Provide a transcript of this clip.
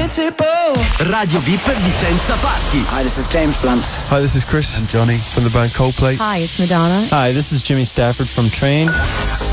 Radio VIP Vicenza Party. Hi, this is James Blunt. Hi, this is Chris and Johnny from the band Coldplay. Hi, it's Madonna. Hi, this is Jimmy Stafford from Train.